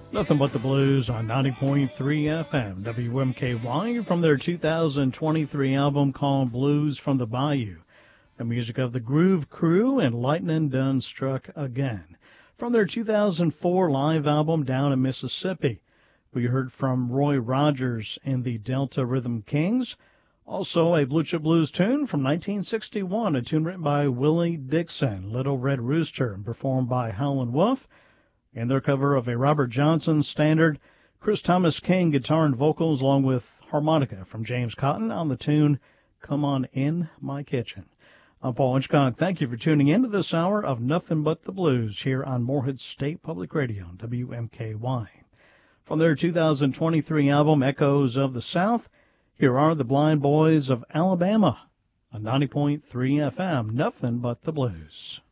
Nothing But the Blues on 90.3 FM, WMKY, from their 2023 album called Blues from the Bayou. The music of the Groove Crew and Lightnin' Done Struck Again. From their 2004 live album Down in Mississippi, we heard from Roy Rogers and the Delta Rhythm Kings. Also a Blue Chip Blues tune from 1961, a tune written by Willie Dixon, Little Red Rooster, and performed by Howlin' Wolf. In their cover of a Robert Johnson standard, Chris Thomas King guitar and vocals along with harmonica from James Cotton on the tune Come On In My Kitchen. I'm Paul Hitchcock. Thank you for tuning in to this hour of Nothing But the Blues here on Morehead State Public Radio, WMKY. From their 2023 album Echoes of the South, here are the Blind Boys of Alabama on 90.3 FM, Nothing But the Blues.